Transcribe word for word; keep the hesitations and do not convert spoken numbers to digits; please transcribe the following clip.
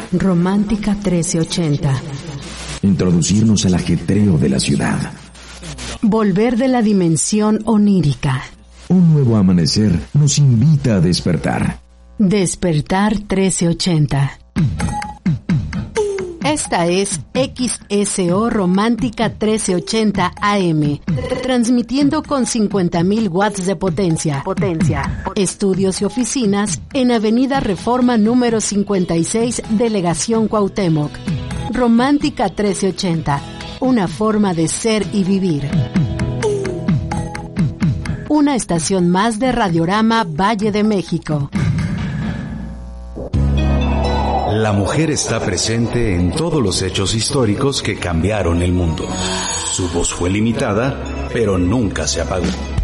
Romántica trece ochenta. Introducirnos al ajetreo de la ciudad. Volver de la dimensión onírica. Un nuevo amanecer nos invita a despertar. Despertar trece ochenta. Esta es X S O Romántica trece ochenta A M, transmitiendo con cincuenta mil watts de potencia. Potencia. Estudios y oficinas en Avenida Reforma número cincuenta y seis, Delegación Cuauhtémoc. Romántica trece ochenta, una forma de ser y vivir. Una estación más de Radiorama Valle de México. La mujer está presente en todos los hechos históricos que cambiaron el mundo. Su voz fue limitada, pero nunca se apagó.